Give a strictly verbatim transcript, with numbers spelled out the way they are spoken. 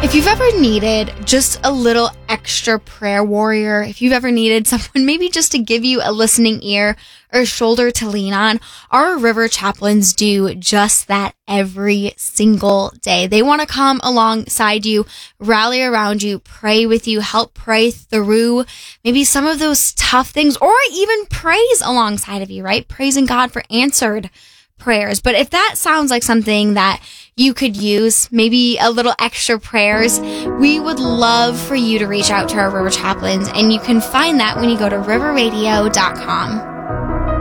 If you've ever needed just a little extra prayer warrior, if you've ever needed someone maybe just to give you a listening ear or a shoulder to lean on, our River Chaplains do just that every single day. They want to come alongside you, rally around you, pray with you, help pray through maybe some of those tough things, or even praise alongside of you, right? Praising God for answered prayers. But if that sounds like something that you could use, maybe a little extra prayers, we would love for you to reach out to our River Chaplains, and you can find that when you go to river radio dot com.